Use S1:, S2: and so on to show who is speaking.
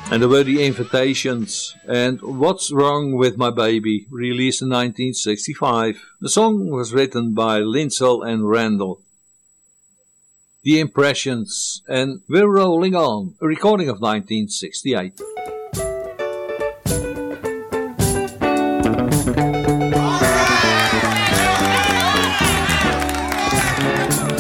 S1: And there were the Invitations and What's Wrong with My Baby, released in 1965. The song was written by Linsell and Randall. The Impressions and We're Rolling On, a recording of 1968.